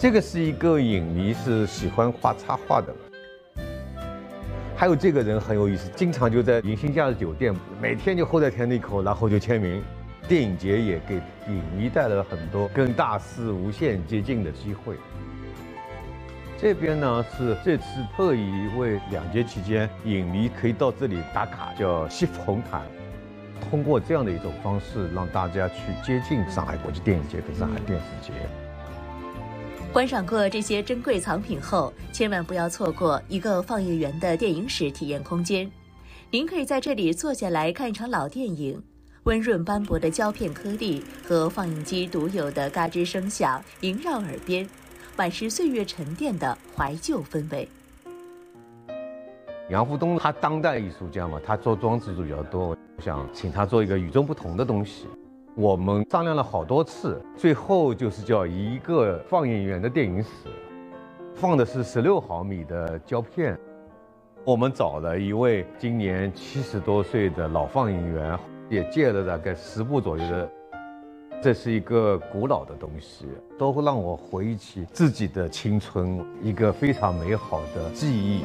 这个是一个影迷，是喜欢画插画的。还有这个人很有意思，经常就在迎新假日酒店，每天就候在田里口，然后就签名。电影节也给影迷带来了很多跟大师无限接近的机会。这边呢是这次特意为2节期间，影迷可以到这里打卡，叫西府红毯。通过这样的一种方式，让大家去接近上海国际电影节跟上海电视节。 观赏过这些珍贵藏品后，千万不要错过一个放映员的电影史体验空间。您可以在这里坐下来看一场老电影，温润斑驳的胶片颗粒和放映机独有的嘎吱声响萦绕耳边，满是岁月沉淀的怀旧氛围。 杨福东他当代艺术家嘛，他做装置艺术比较多，我想请他做一个与众不同的东西。我们商量了好多次，最后就是叫一个放映员的电影史，放的是16毫米的胶片。我们找了一位今年70多岁的老放映员，也借了大概10部左右的。这是一个古老的东西，都会让我回忆起自己的青春，一个非常美好的记忆。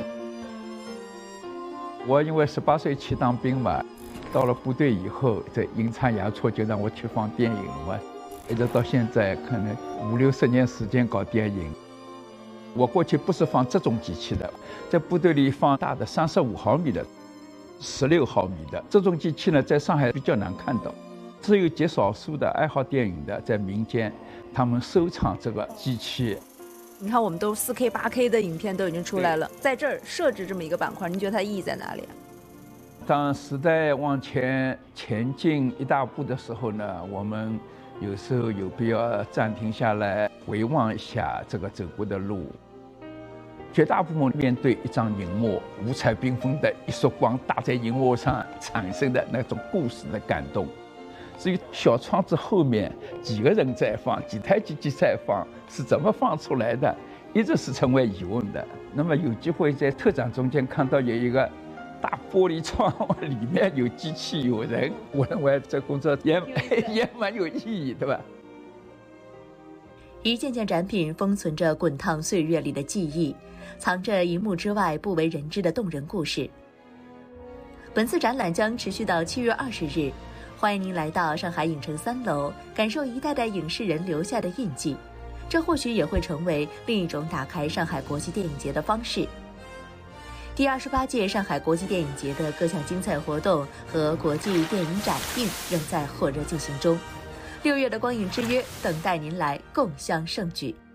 我因为18岁去当兵嘛，到了部队以后，这阴差阳错就让我去放电影嘛，一直到现在可能50、60年时间搞电影。我过去不是放这种机器的，在部队里放大的35毫米的、16毫米的这种机器呢，在上海比较难看到，只有极少数的爱好电影的在民间，他们收藏这个机器。 你看，我们都4K、8K 的影片都已经出来了，在这儿设置这么一个板块，您觉得它意义在哪里？ 当时代往前进一大步的时候呢，我们有时候有必要暂停下来，回望一下这个走过的路。绝大部分面对一张荧幕，五彩缤纷的一束光打在荧幕上产生的那种故事的感动。至于小窗子后面几个人在放，几台机器在放，是怎么放出来的，一直是成为疑问的。那么有机会在特展中间看到有一个大玻璃窗，里面有机器有人，我认为这工作也蛮有意义，对吧？ 一件件展品封存着滚烫岁月里的记忆，藏着荧幕之外不为人知的动人故事。本次展览将持续到7月20日，欢迎您来到上海影城3楼，感受一代代影视人留下的印记。这或许也会成为另一种打开上海国际电影节的方式。第28届上海国际电影节的各项精彩活动和国际电影展映仍在火热进行中。6月的光影之约，等待您来共襄盛举。